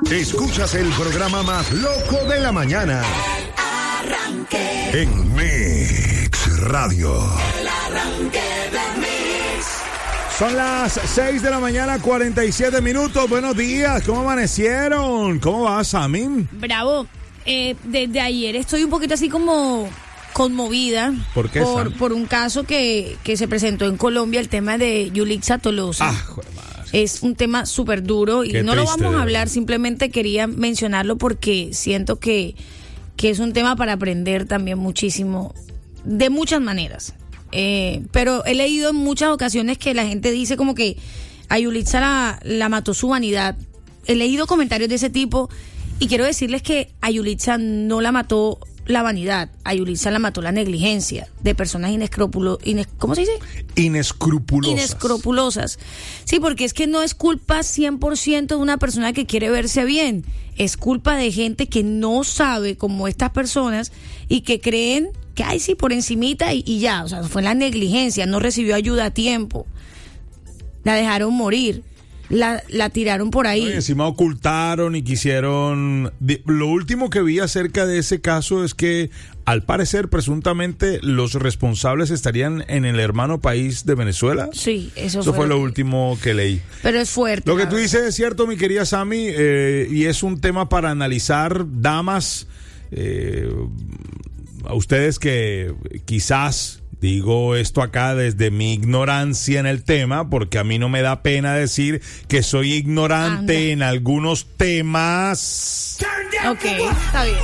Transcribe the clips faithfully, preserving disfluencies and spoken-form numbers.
Escuchas el programa más loco de la mañana. El arranque. En Mix Radio. El arranque de Mix. Son las seis de la mañana, cuarenta y siete minutos. Buenos días, ¿cómo amanecieron? ¿Cómo va, Sammy? Bravo. Eh, desde ayer estoy un poquito así como conmovida. ¿Por qué, Por, Sam? por un caso que, que se presentó en Colombia, el tema de Yulitza Tolosa. Ah, joder, madre. Es un tema súper duro y Qué no lo triste, vamos a de hablar, verdad. simplemente quería mencionarlo porque siento que, que es un tema para aprender también muchísimo, de muchas maneras. Eh, pero he leído en muchas ocasiones que la gente dice como que a Yulitza la, la mató su vanidad. He leído comentarios de ese tipo y quiero decirles que a Yulitza no la mató la vanidad, a Yulitza la mató la negligencia de personas inescrupulosas. Ines, ¿Cómo se dice? Inescrupulosas. Inescrupulosas. Sí, porque es que no es culpa cien por ciento de una persona que quiere verse bien. Es culpa de gente que no sabe, como estas personas, y que creen que, ay, sí, por encimita y, y ya. O sea, fue la negligencia, no recibió ayuda a tiempo. La dejaron morir. La, la tiraron por ahí. Y encima ocultaron y quisieron... Lo último que vi acerca de ese caso es que, al parecer, presuntamente, los responsables estarían en el hermano país de Venezuela. Sí, eso, Eso fue, fue lo último que leí. Pero es fuerte. Lo que la tú verdad. dices es cierto, mi querida Sammy, eh, y es un tema para analizar, damas, eh, a ustedes que quizás... Digo esto acá desde mi ignorancia en el tema, porque a mí no me da pena decir que soy ignorante Anda. en algunos temas. Ok, está bien.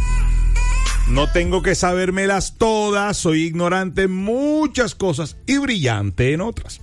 No tengo que sabérmelas todas, soy ignorante en muchas cosas y brillante en otras.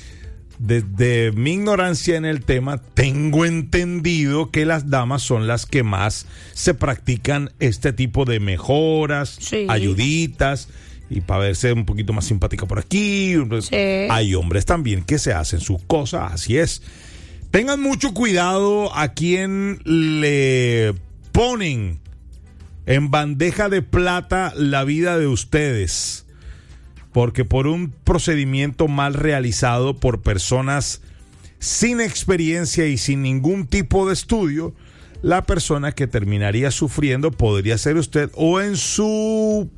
Desde mi ignorancia en el tema, tengo entendido que las damas son las que más se practican este tipo de mejoras, Sí. ayuditas, y para verse un poquito más simpática por aquí. Sí. Hay hombres también que se hacen sus cosas, así es. Tengan mucho cuidado a quien le ponen en bandeja de plata la vida de ustedes, porque por un procedimiento mal realizado por personas sin experiencia y sin ningún tipo de estudio, la persona que terminaría sufriendo podría ser usted, o en su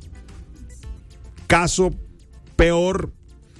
caso peor,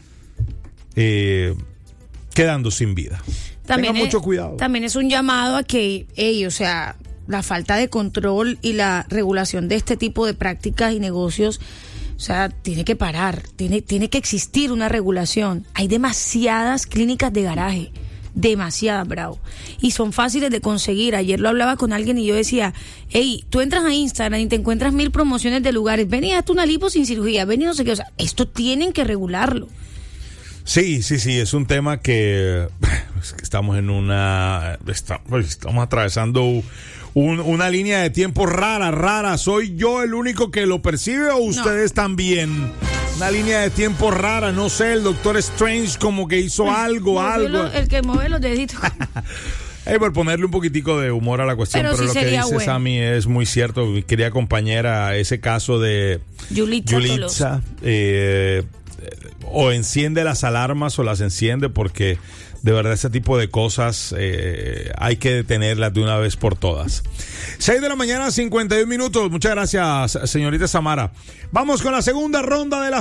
eh, quedando sin vida. También Tengan es, mucho cuidado. También es un llamado a que, ey, o sea, la falta de control y la regulación de este tipo de prácticas y negocios, o sea, tiene que parar, tiene, tiene que existir una regulación. Hay demasiadas clínicas de garaje, demasiadas, bravo, y son fáciles de conseguir. Ayer lo hablaba con alguien y yo decía, hey, tú entras a Instagram y te encuentras mil promociones de lugares, ven y hazte una lipo sin cirugía, ven y no sé qué, o sea, esto tienen que regularlo. Sí, sí, sí, es un tema que, es que estamos en una, está- pues, estamos atravesando un- una línea de tiempo rara, rara. ¿Soy yo el único que lo percibe o ustedes también? Una línea de tiempo rara, no sé, el Doctor Strange como que hizo algo, Movió algo. lo- el que mueve los deditos. Eh, por ponerle un poquitico de humor a la cuestión, Pero pero, sí lo que sería dice bueno. Sammy es muy cierto. Mi querida compañera, ese caso de Yulitza Tolosa. Yulitza, eh, o enciende las alarmas o las enciende, porque de verdad ese tipo de cosas eh, hay que detenerlas de una vez por todas. seis de la mañana, cincuenta y un minutos. Muchas gracias, señorita Samara. Vamos con la segunda ronda de la